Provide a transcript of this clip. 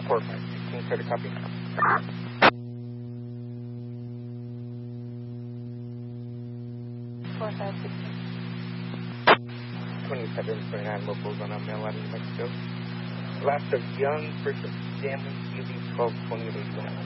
4516, clear to copy. 2729 locals on Mel New Mexico. Last of Young, first of Stanley, UB 1220.